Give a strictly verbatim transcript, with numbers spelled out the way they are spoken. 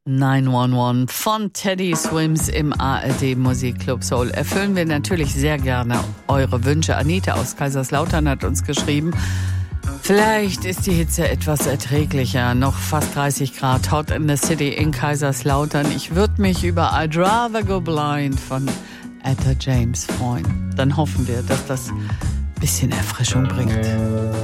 neun eins eins von Teddy Swims im A R D Musikclub Soul erfüllen wir natürlich sehr gerne eure Wünsche. Anita aus Kaiserslautern hat uns geschrieben, vielleicht ist die Hitze etwas erträglicher, noch fast dreißig Grad, hot in the city in Kaiserslautern. Ich würde mich über I'd Rather Go Blind von Etta James freuen. Dann hoffen wir, dass das ein bisschen Erfrischung bringt.